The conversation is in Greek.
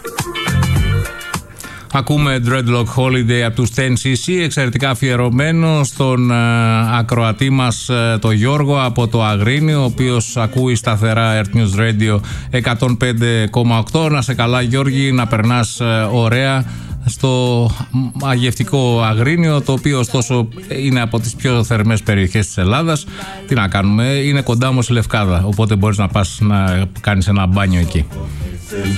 Ακούμε Dreadlock Holiday από τους 10cc, εξαιρετικά αφιερωμένο στον ακροατή μας το Γιώργο από το Αγρίνιο, ο οποίος ακούει σταθερά Earth News Radio 105,8. Να σε καλά Γιώργη, να περνάς ωραία στο μαγευτικό Αγρίνιο, το οποίο ωστόσο είναι από τις πιο θερμές περιοχές της Ελλάδας. Τι να κάνουμε, είναι κοντά όμως η Λευκάδα, οπότε μπορείς να πας να κάνεις ένα μπάνιο εκεί.